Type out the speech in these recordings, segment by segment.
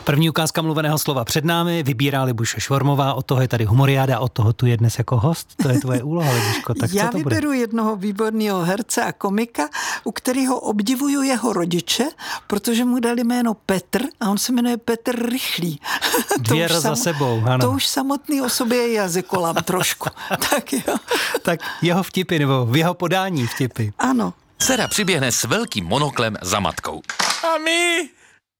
První ukázka mluveného slova před námi, vybírá Libuše Švormová, od toho je tady humoriáda, od toho tu je dnes jako host, to je tvoje úloha, Libuško, tak Já co to bude? vyberu jednoho výborného herce a komika, u kterého obdivuju jeho rodiče, protože mu dali jméno Petr a on se jmenuje Petr Rychlý. Dvě za sebou, ano. To už samotný o sobě je jazykolam trošku. Tak jo. Tak jeho vtipy, nebo v jeho podání vtipy. Ano. Dcera přiběhne s velkým monoklem za matkou. Mami,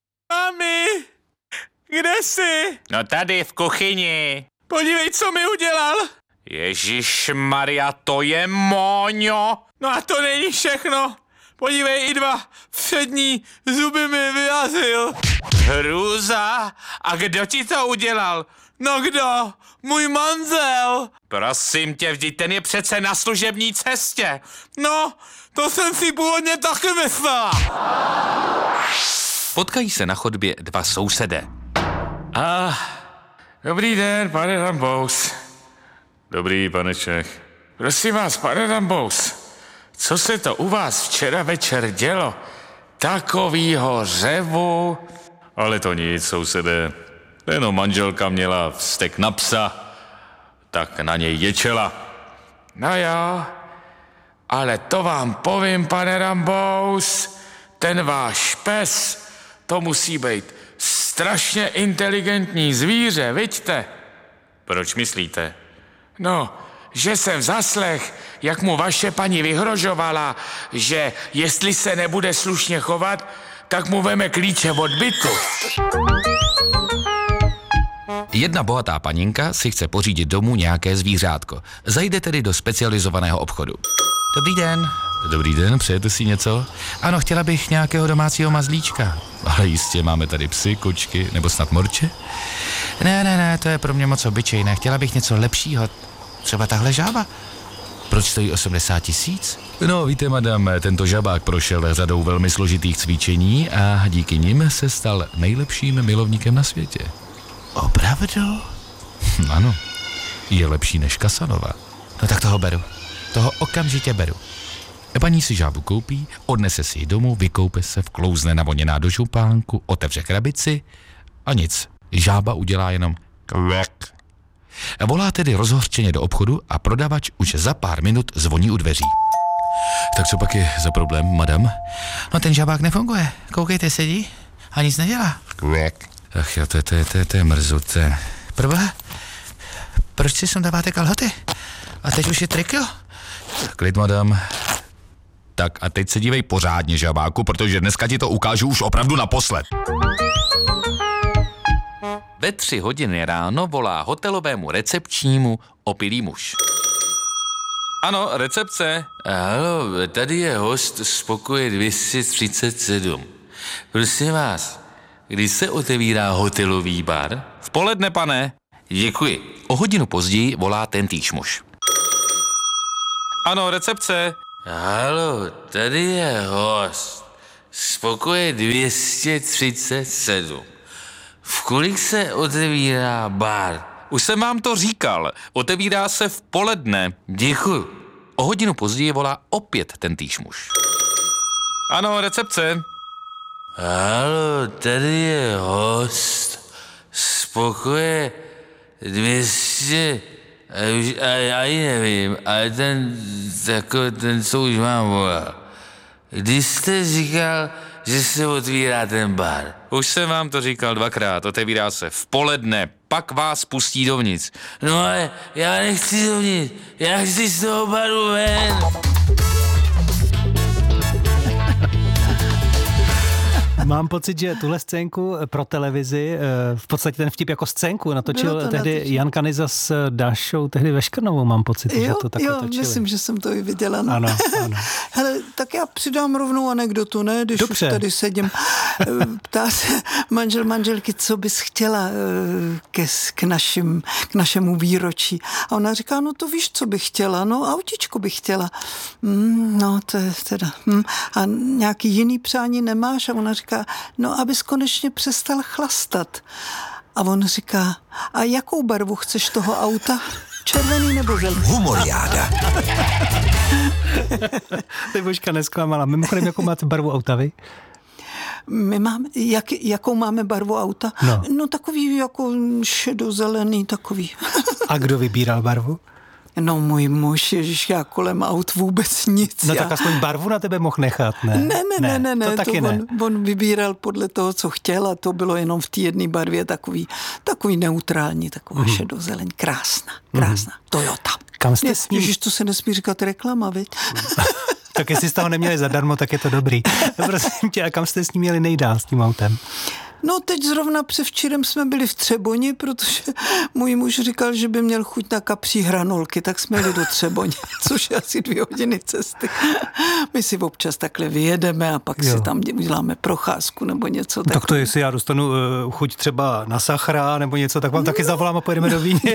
kde jsi? No tady v kuchyni. Podívej, co mi udělal. Ježišmarja, to je Móňo. No a to není všechno. Podívej, i 2 přední zuby mi vyrazil. Hrůza. A kdo ti to udělal? No kdo? Můj manžel. Prosím tě, vždyť ten je přece na služební cestě. No, to jsem si původně taky myslela. Potkají se na chodbě 2 sousedé. Dobrý den, pane Rambous. Dobrý, pane Čech. Prosím vás, pane Rambous, co se to u vás včera večer dělo? Takovýho řevu. Ale to nic, sousedé. Jenom manželka měla vztek na psa, tak na něj ječela. No jo, ale to vám povím, pane Rambous, ten váš pes, to musí být strašně inteligentní zvíře, viďte? Proč myslíte? No, že jsem zaslech, jak mu vaše paní vyhrožovala, že jestli se nebude slušně chovat, tak mu veme klíče od bytu. Jedna bohatá paninka si chce pořídit domů nějaké zvířátko. Zajde tedy do specializovaného obchodu. Dobrý den. Dobrý den, přejete si něco? Ano, chtěla bych nějakého domácího mazlíčka. Ale jistě, máme tady psy, kočky, nebo snad morče? Ne, to je pro mě moc obyčejné. Chtěla bych něco lepšího. Třeba tahle žába. Proč stojí 80 000? No, víte, madam, tento žabák prošel řadou velmi složitých cvičení a díky nim se stal nejlepším milovníkem na světě. Opravdu? Ano, je lepší než Casanova. No tak toho beru. Toho okamžitě beru. Paní si žábu koupí, odnese si ji domů, vykoupe se, vklouzne navoněná do župánku, otevře krabici a nic. Žába udělá jenom kvek. Volá tedy rozhořčeně do obchodu a prodavač už za pár minut zvoní u dveří. Tak co pak je za problém, madam? No ten žabák nefunguje. Koukejte, sedí a nic nedělá. Kvek. Ach jo, to je mrzuté. Proboha, proč si sundáváte kalhoty? A teď už je triko? Klid, madam. Tak a teď se dívej pořádně, žabáku, protože dneska ti to ukážu už opravdu naposled. Ve 3 hodiny ráno volá hotelovému recepčnímu opilý muž. Ano, recepce. Haló, tady je host z pokoje 237. Prosím vás, kdy se otevírá hotelový bar? V poledne, pane. Děkuji. O hodinu později volá tentýž muž. Ano, recepce. Haló, tady je host z pokoje 237. V kolik se otevírá bar? Už jsem vám to říkal. Otevírá se v poledne. Děkuji. O hodinu později volá opět tentýž muž. Ano, recepce. Haló, tady je host z pokoje 200... Já ji nevím, ale ten co už mám volal. Když jste říkal, že se otvírá ten bar? Už jsem vám to říkal 2krát, otevírá se v poledne, pak vás pustí dovnitř. No ale já nechci dovnitř, já chci z toho baru ven. Mám pocit, že tuhle scénku pro televizi, v podstatě ten vtip jako scénku natočil tehdy Jan Kanyza s Dášou, tehdy ve Škrnovou, mám pocit, že to takhle točili. Myslím, že jsem to i viděla. No. Ano. Hele, tak já přidám rovnou anekdotu, ne? Když Dobře. už tady sedím. Ptá se manželky, co bys chtěla k našemu výročí. A ona říká, no to víš, co bych chtěla, no autičko bych chtěla. No to je teda. A nějaký jiný přání nemáš? A ona říká, no abys konečně přestal chlastat. A on říká, a jakou barvu chceš toho auta? Červený nebo zelený? Humoriáda. Libuška nesklamala. Mimochodem, jakou máte barvu auta vy? My máme, jakou máme barvu auta? No takový jako šedozelený takový. A kdo vybíral barvu? No můj muž, ježiš, já kolem aut vůbec nic. No tak aspoň barvu na tebe mohl nechat, ne? Ne, to taky ne. On vybíral podle toho, co chtěl a to bylo jenom v té jedné barvě takový neutrální, taková šedozeleň, krásná. Toyota. Kam jste s ním? Ježiš, to se nesmí říkat reklama, viď? Tak jestli jste ho neměli zadarmo, tak je to dobrý. Prosím tě, a kam jste s ním měli nejdál s tím autem? No teď zrovna převčírem jsme byli v Třeboni, protože můj muž říkal, že by měl chuť na kapří hranolky, tak jsme jeli do Třeboně, což je asi 2 hodiny cesty. My si občas takhle vyjedeme a pak si tam uděláme procházku nebo něco. Tak to jestli já dostanu chuť třeba na sachra nebo něco, tak vám taky zavolám a pojedeme do Vídně.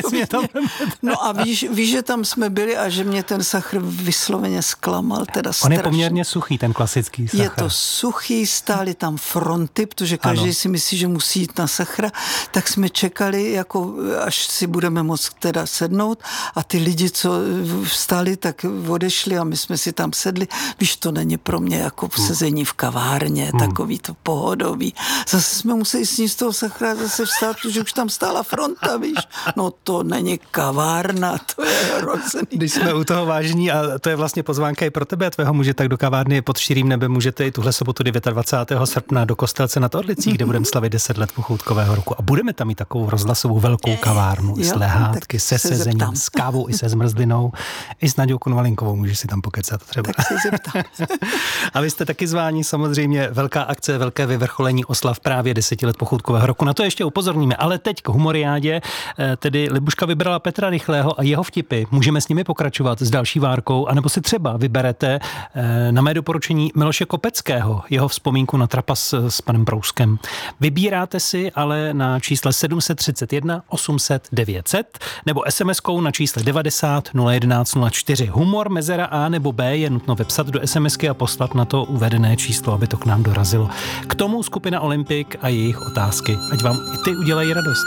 No a víš, že tam jsme byli a že mě ten sachr vysloveně zklamal, teda strašně. On je poměrně suchý, ten klasický sachr. Je to suchý, stály tam fronty, protože každý si myslí, že musí jít na sachra, tak jsme čekali, jako až si budeme moct teda sednout a ty lidi, co vstali, tak odešli a my jsme si tam sedli. Víš, to není pro mě jako sezení v kavárně, takový to pohodový. Zase jsme museli sníst z toho sachra zase vstát, protože už tam stála fronta, víš. No to není kavárna, to je hrozný. Když jsme u toho vážení, a to je vlastně pozvánka i pro tebe a tvého muže, tak do kavárny pod širým nebem můžete i tuhle sobotu 29. srpna do Kostelce nad Orlicí, kde budeme slavit 10 let pochoutkového roku. A budeme tam i takovou rozhlasovou velkou kavárnu s lehátky, se sezením, s kávou i se zmrzlinou. I s Naďou Konvalinkovou můžeš si tam pokecat třeba. Tak se zeptám. A vy jste taky zváni, samozřejmě velká akce, velké vyvrcholení oslav právě 10 let pochoutkového roku. Na to ještě upozorníme, ale teď k humoriádě, tedy Libuška vybrala Petra Rychlého a jeho vtipy. Můžeme s nimi pokračovat s další várkou, anebo si třeba vyberete na mé doporučení Miloše Kopeckého, jeho vzpomínku na trapas s panem Prouskem. Vybíráte si ale na čísle 731 800 900 nebo SMS-kou na čísle 90 011 04. Humor, mezera A nebo B je nutno vepsat do SMSky a poslat na to uvedené číslo, aby to k nám dorazilo. K tomu skupina Olympik a jejich otázky. Ať vám i ty udělají radost.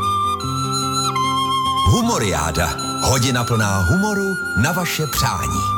Humoriáda. Hodina plná humoru na vaše přání.